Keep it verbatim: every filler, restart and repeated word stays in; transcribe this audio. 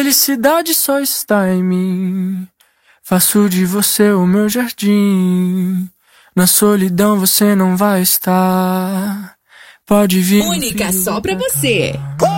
felicidade só está em mim. Faço de você o meu jardim. Na solidão você não vai estar. Pode vir. Única só pra você.